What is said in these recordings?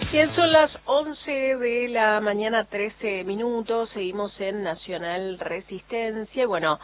Bien, son las 11 de la mañana, 13 minutos, seguimos en Nacional Resistencia. Bueno,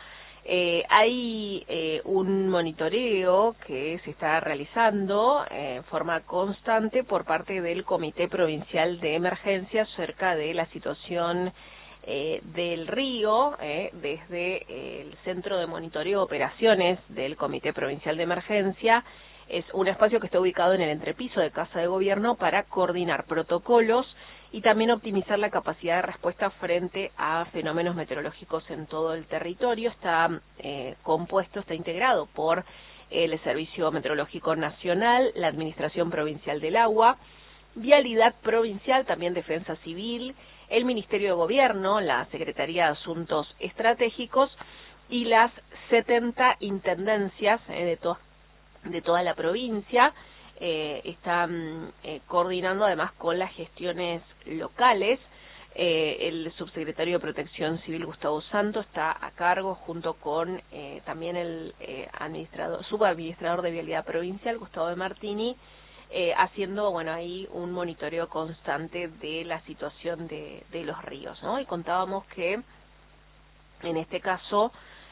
hay un monitoreo que se está realizando en forma constante por parte del Comité Provincial de Emergencia acerca de la situación del río, desde el Centro de Monitoreo Operaciones del Comité Provincial de Emergencia. Es un espacio que está ubicado en el entrepiso de Casa de Gobierno para coordinar protocolos y también optimizar la capacidad de respuesta frente a fenómenos meteorológicos en todo el territorio. Está está integrado por el Servicio Meteorológico Nacional, la Administración Provincial del Agua, Vialidad Provincial, también Defensa Civil, el Ministerio de Gobierno, la Secretaría de Asuntos Estratégicos y las 70 intendencias de toda la provincia. Están coordinando además con las gestiones locales. El subsecretario de Protección Civil, Gustavo Santos, está a cargo junto con también el subadministrador de Vialidad Provincial, Gustavo de Martini, haciendo ahí un monitoreo constante de la situación de los ríos, ¿no? Y contábamos que en este caso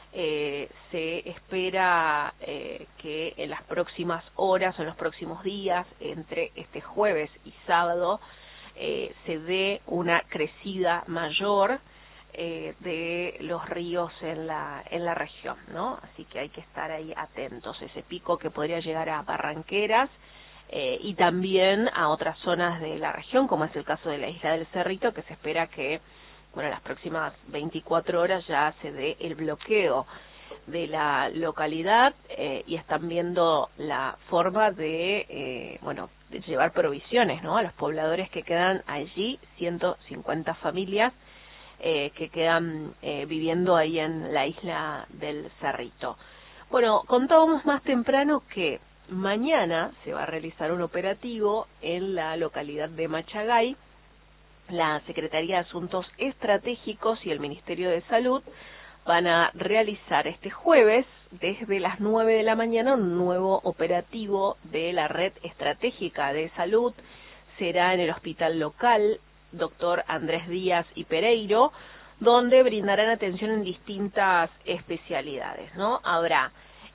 se espera que en las próximas horas o en los próximos días, entre este jueves y sábado, se dé una crecida mayor de los ríos en la región, ¿no? Así que hay que estar ahí atentos. Ese pico que podría llegar a Barranqueras y también a otras zonas de la región, como es el caso de la isla del Cerrito, que se espera que las próximas 24 horas ya se dé el bloqueo de la localidad y están viendo la forma de llevar provisiones, ¿no?, a los pobladores que quedan allí, 150 familias que quedan viviendo ahí en la isla del Cerrito. Bueno, contábamos más temprano que mañana se va a realizar un operativo en la localidad de Machagay. La Secretaría de Asuntos Estratégicos y el Ministerio de Salud van a realizar este jueves, desde las 9 de la mañana, un nuevo operativo de la Red Estratégica de Salud. Será en el hospital local Dr. Andrés Díaz y Pereiro, donde brindarán atención en distintas especialidades, ¿no? Habrá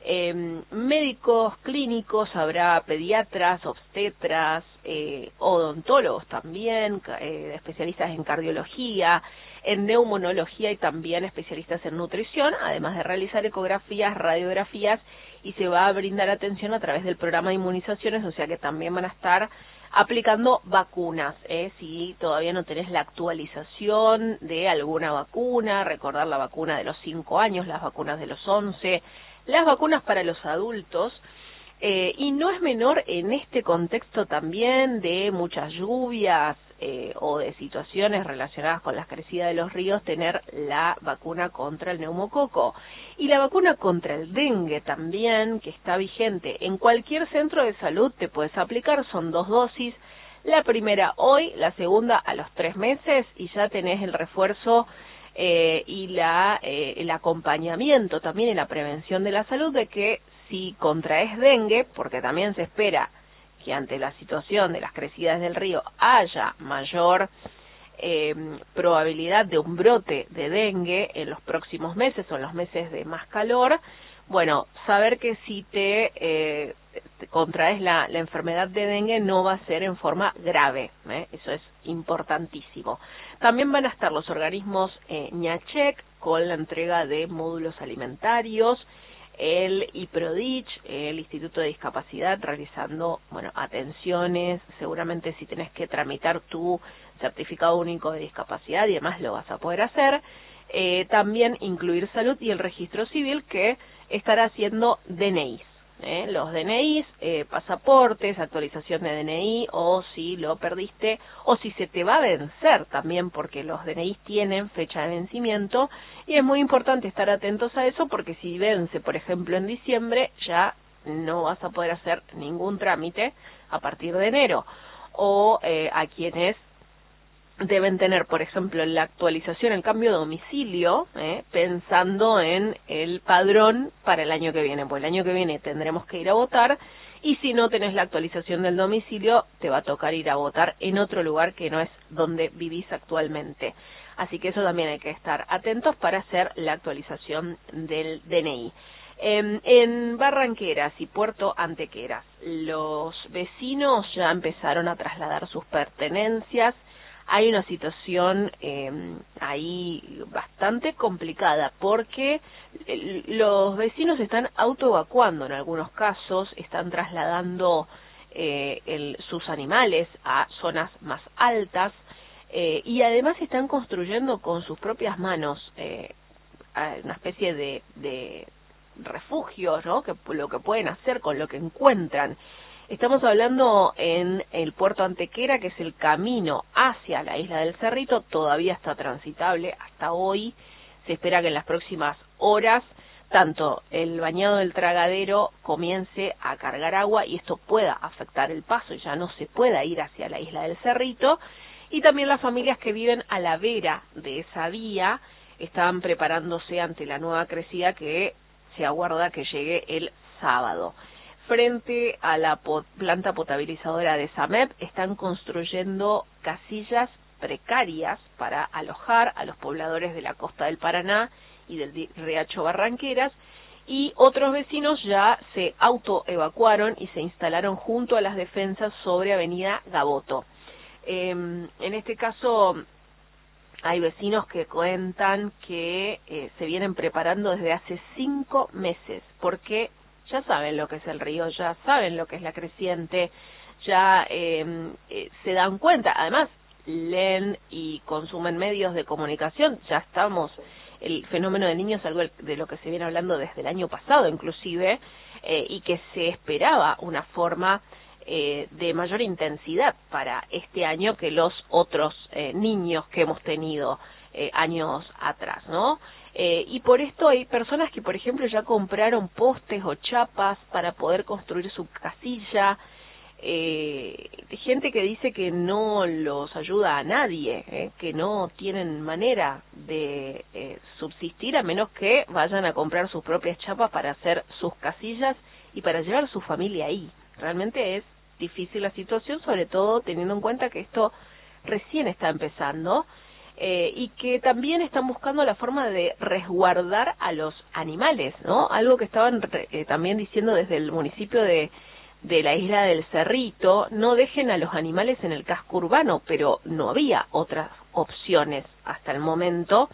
médicos clínicos, habrá pediatras, obstetras, odontólogos también, especialistas en cardiología, en neumonología y también especialistas en nutrición, además de realizar ecografías, radiografías, y se va a brindar atención a través del programa de inmunizaciones, o sea que también van a estar aplicando vacunas, si todavía no tenés la actualización de alguna vacuna, recordar la vacuna de los 5 años, las vacunas de los 11, las vacunas para los adultos, y no es menor en este contexto también de muchas lluvias o de situaciones relacionadas con la crecida de los ríos, tener la vacuna contra el neumococo y la vacuna contra el dengue también, que está vigente en cualquier centro de salud. Te puedes aplicar, son 2 dosis, la primera hoy, la segunda a los 3 meses, y ya tenés el refuerzo y el acompañamiento también en la prevención de la salud, de que si contraes dengue, porque también se espera que ante la situación de las crecidas del río haya mayor probabilidad de un brote de dengue en los próximos meses o en los meses de más calor, saber que si te contraes la enfermedad de dengue no va a ser en forma grave, eso es importantísimo. También van a estar los organismos ñachec con la entrega de módulos alimentarios, el IPRODICH, el Instituto de Discapacidad, realizando atenciones. Seguramente si tenés que tramitar tu certificado único de discapacidad y demás lo vas a poder hacer. También incluir salud y el registro civil, que estará haciendo DNIs. Los DNIs, pasaportes, actualización de DNI, o si lo perdiste, o si se te va a vencer también, porque los DNIs tienen fecha de vencimiento, y es muy importante estar atentos a eso, porque si vence, por ejemplo, en diciembre, ya no vas a poder hacer ningún trámite a partir de enero. O a quienes deben tener, por ejemplo, la actualización, el cambio de domicilio, pensando en el padrón para el año que viene, porque el año que viene tendremos que ir a votar y si no tenés la actualización del domicilio, te va a tocar ir a votar en otro lugar que no es donde vivís actualmente. Así que eso también hay que estar atentos para hacer la actualización del DNI. En Barranqueras y Puerto Antequeras, los vecinos ya empezaron a trasladar sus pertenencias. Hay una situación ahí bastante complicada porque los vecinos están autoevacuando en algunos casos, están trasladando sus animales a zonas más altas y además están construyendo con sus propias manos una especie de refugio, ¿no? Que lo que pueden hacer con lo que encuentran. Estamos hablando en el Puerto Antequera, que es el camino hacia la isla del Cerrito, todavía está transitable hasta hoy. Se espera que en las próximas horas tanto el bañado del Tragadero comience a cargar agua y esto pueda afectar el paso y ya no se pueda ir hacia la isla del Cerrito. Y también las familias que viven a la vera de esa vía están preparándose ante la nueva crecida que se aguarda que llegue el sábado. Frente a la planta potabilizadora de SAMEP están construyendo casillas precarias para alojar a los pobladores de la costa del Paraná y del Riacho Barranqueras, y otros vecinos ya se autoevacuaron y se instalaron junto a las defensas sobre Avenida Gaboto. En este caso hay vecinos que cuentan que se vienen preparando desde hace 5 meses, porque ya saben lo que es el río, ya saben lo que es la creciente, ya se dan cuenta, además leen y consumen medios de comunicación, ya estamos, el fenómeno del Niño es algo de lo que se viene hablando desde el año pasado inclusive, y que se esperaba una forma de mayor intensidad para este año que los otros niños que hemos tenido años atrás, ¿no? Y por esto hay personas que, por ejemplo, ya compraron postes o chapas para poder construir su casilla, gente que dice que no los ayuda a nadie, que no tienen manera de subsistir a menos que vayan a comprar sus propias chapas para hacer sus casillas y para llevar a su familia ahí. Realmente es difícil la situación, sobre todo teniendo en cuenta que esto recién está empezando, y que también están buscando la forma de resguardar a los animales, ¿no? Algo que estaban también diciendo desde el municipio de la isla del Cerrito, no dejen a los animales en el casco urbano, pero no había otras opciones hasta el momento,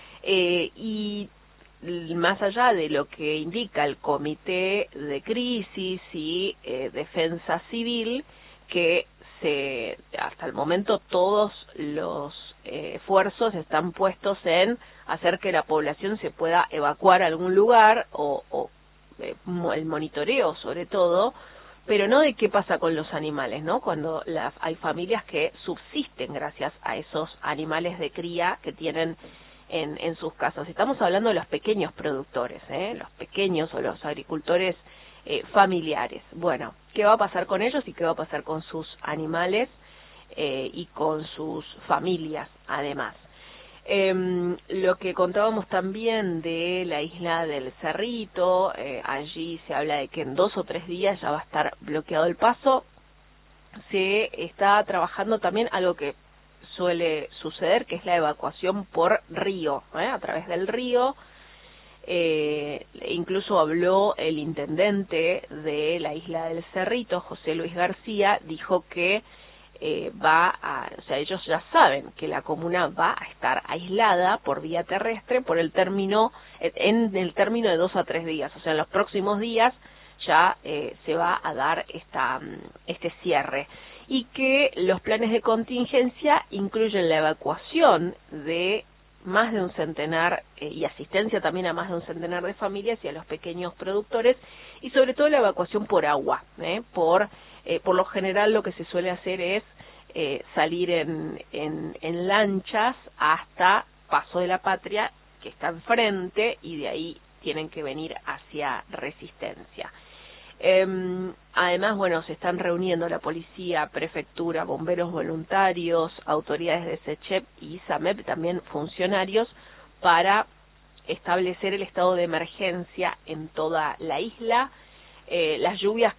y más allá de lo que indica el Comité de Crisis y Defensa Civil, que hasta el momento todos los esfuerzos están puestos en hacer que la población se pueda evacuar a algún lugar o el monitoreo sobre todo, pero no de qué pasa con los animales, ¿no? Cuando hay familias que subsisten gracias a esos animales de cría que tienen en sus casas. Estamos hablando de los pequeños productores, los pequeños o los agricultores familiares. Bueno, ¿qué va a pasar con ellos y qué va a pasar con sus animales y con sus familias además? Lo que contábamos también de la isla del Cerrito, allí se habla de que en 2 o 3 días ya va a estar bloqueado el paso. Se está trabajando también algo que suele suceder, que es la evacuación por río, a través del río. Incluso habló el intendente de la isla del Cerrito, José Luis García, dijo que o sea, ellos ya saben que la comuna va a estar aislada por vía terrestre por en el término de 2 a 3 días, o sea, en los próximos días ya se va a dar este cierre, y que los planes de contingencia incluyen la evacuación de más de un centenar y asistencia también a más de un centenar de familias y a los pequeños productores, y sobre todo la evacuación por agua. Por lo general lo que se suele hacer es salir en lanchas hasta Paso de la Patria, que está enfrente, y de ahí tienen que venir hacia Resistencia. Además, bueno, se están reuniendo la policía, prefectura, bomberos voluntarios, autoridades de SECHEP y SAMEP, también funcionarios, para establecer el estado de emergencia en toda la isla. Las lluvias que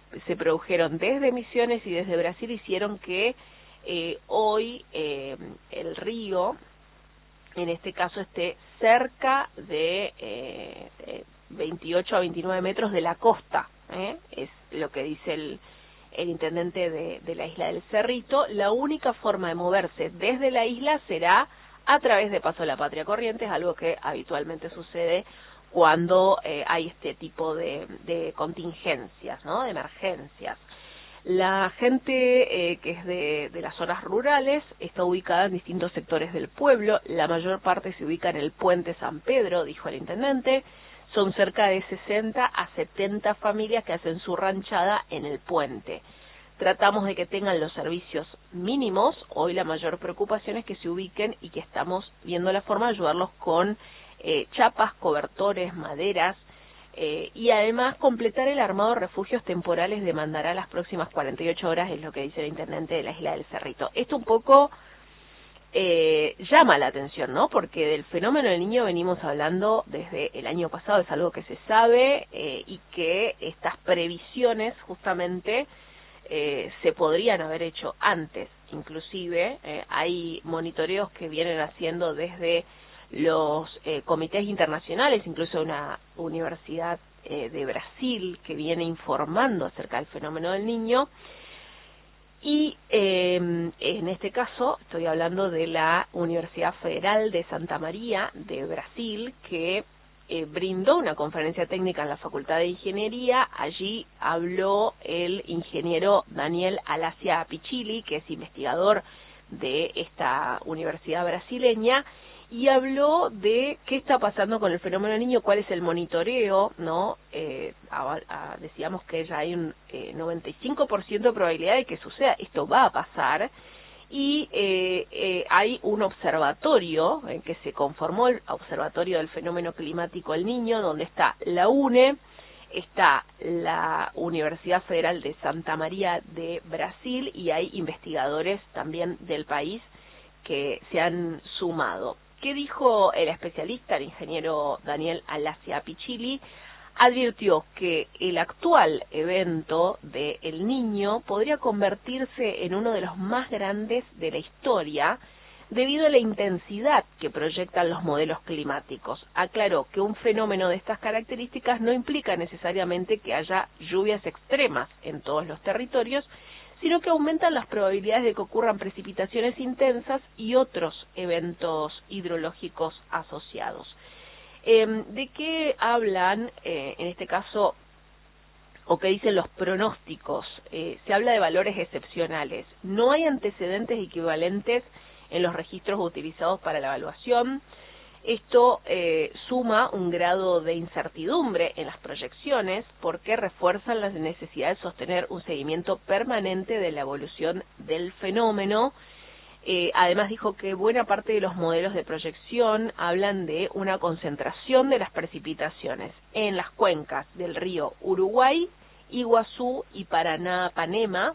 se produjeron desde Misiones y desde Brasil hicieron que hoy el río, en este caso, esté cerca de 28 a 29 metros de la costa, es lo que dice el intendente de la isla del Cerrito. La única forma de moverse desde la isla será a través de Paso de la Patria Corrientes, algo que habitualmente sucede cuando hay este tipo de contingencias, ¿no? De emergencias. La gente que es de las zonas rurales está ubicada en distintos sectores del pueblo. La mayor parte se ubica en el Puente San Pedro, dijo el intendente. Son cerca de 60 a 70 familias que hacen su ranchada en el puente. Tratamos de que tengan los servicios mínimos. Hoy la mayor preocupación es que se ubiquen y que estamos viendo la forma de ayudarlos con chapas, cobertores, maderas, y además completar el armado de refugios temporales demandará las próximas 48 horas, es lo que dice el intendente de la isla del Cerrito. Esto un poco llama la atención, ¿no? Porque del fenómeno del Niño venimos hablando desde el año pasado, es algo que se sabe, y que estas previsiones justamente se podrían haber hecho antes. Inclusive hay monitoreos que vienen haciendo desde los comités internacionales, incluso una universidad de Brasil que viene informando acerca del fenómeno del Niño. Y en este caso estoy hablando de la Universidad Federal de Santa María de Brasil, que brindó una conferencia técnica en la Facultad de Ingeniería. Allí habló el ingeniero Daniel Alacia Pichili, que es investigador de esta universidad brasileña, y habló de qué está pasando con el fenómeno del Niño, cuál es el monitoreo, ¿no? Decíamos que ya hay un 95% de probabilidad de que suceda. Esto va a pasar. Y hay un observatorio que se conformó, el Observatorio del Fenómeno Climático El Niño, donde está la UNE, está la Universidad Federal de Santa María de Brasil, y hay investigadores también del país que se han sumado. ¿Qué dijo el especialista, el ingeniero Daniel Alacia Pichili? Advirtió que el actual evento de El Niño podría convertirse en uno de los más grandes de la historia debido a la intensidad que proyectan los modelos climáticos. Aclaró que un fenómeno de estas características no implica necesariamente que haya lluvias extremas en todos los territorios, sino que aumentan las probabilidades de que ocurran precipitaciones intensas y otros eventos hidrológicos asociados. ¿De qué hablan, en este caso, o qué dicen los pronósticos? Se habla de valores excepcionales. No hay antecedentes equivalentes en los registros utilizados para la evaluación. Esto suma un grado de incertidumbre en las proyecciones porque refuerzan la necesidad de sostener un seguimiento permanente de la evolución del fenómeno. Además dijo que buena parte de los modelos de proyección hablan de una concentración de las precipitaciones en las cuencas del río Uruguay, Iguazú y Paraná-Panema.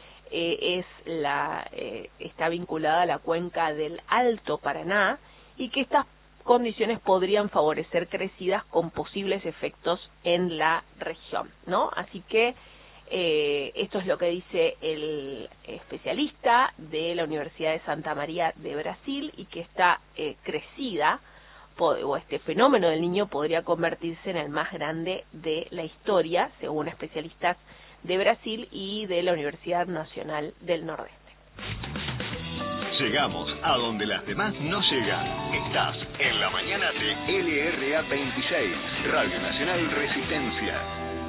Está vinculada a la cuenca del Alto Paraná, y que estas condiciones podrían favorecer crecidas con posibles efectos en la región, ¿no? Así que esto es lo que dice el especialista de la Universidad de Santa María de Brasil, y que esta crecida o este fenómeno del Niño podría convertirse en el más grande de la historia, según especialistas de Brasil y de la Universidad Nacional del Nordeste. Llegamos a donde las demás no llegan. Estás en la mañana de LRA 26, Radio Nacional Resistencia.